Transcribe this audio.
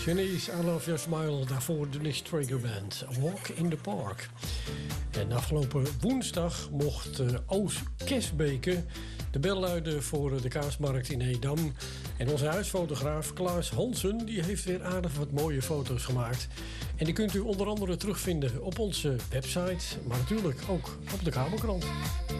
Chinese, I Love Your Smile. Daarvoor de Nick Traeger Band. A Walk in the Park. En afgelopen woensdag mocht Oos Kesbeke de bel luiden voor de kaasmarkt in Edam. En onze huisfotograaf Klaas Hansen die heeft weer aardig wat mooie foto's gemaakt. En die kunt u onder andere terugvinden op onze website, maar natuurlijk ook op de Kamerkrant.